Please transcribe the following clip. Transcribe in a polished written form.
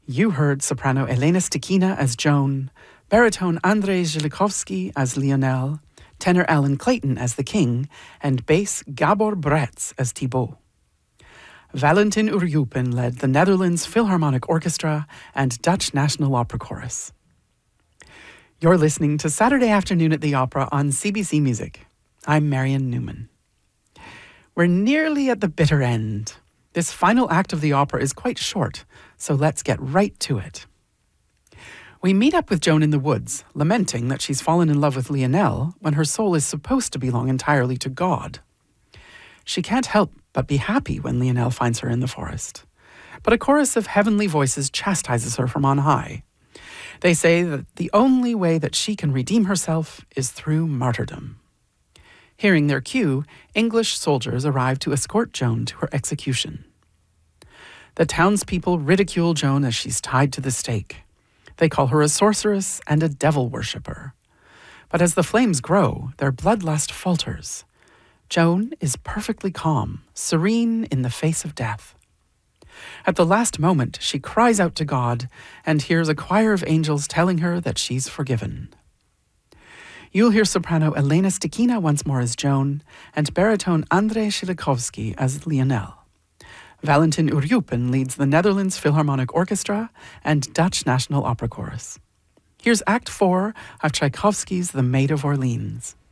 You heard soprano Elena Stikina as Joan, baritone Andrzej Zilikowski as Lionel, tenor Alan Clayton as the King, and bass Gabor Bretz as Thibaut. Valentin Uryupin led the Netherlands Philharmonic Orchestra and Dutch National Opera Chorus. You're listening to Saturday Afternoon at the Opera on CBC Music. I'm Marion Newman. We're nearly at the bitter end. This final act of the opera is quite short, so let's get right to it. We meet up with Joan in the woods, lamenting that she's fallen in love with Lionel when her soul is supposed to belong entirely to God. She can't help but be happy when Lionel finds her in the forest. But a chorus of heavenly voices chastises her from on high. They say that the only way that she can redeem herself is through martyrdom. Hearing their cue, English soldiers arrive to escort Joan to her execution. The townspeople ridicule Joan as she's tied to the stake. They call her a sorceress and a devil worshipper. But as the flames grow, their bloodlust falters. Joan is perfectly calm, serene in the face of death. At the last moment, she cries out to God and hears a choir of angels telling her that she's forgiven. You'll hear soprano Elena Stikina once more as Joan and baritone Andrzej Zilikowski as Lionel. Valentin Uryupin leads the Netherlands Philharmonic Orchestra and Dutch National Opera Chorus. Here's Act 4 of Tchaikovsky's The Maid of Orleans.